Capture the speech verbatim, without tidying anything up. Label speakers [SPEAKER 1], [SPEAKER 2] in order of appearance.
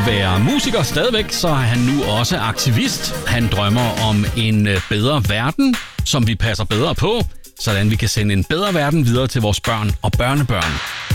[SPEAKER 1] være musiker stadigvæk, så er han nu også aktivist. Han drømmer om en bedre verden, som vi passer bedre på, sådan vi kan sende en bedre verden videre til vores børn og børnebørn.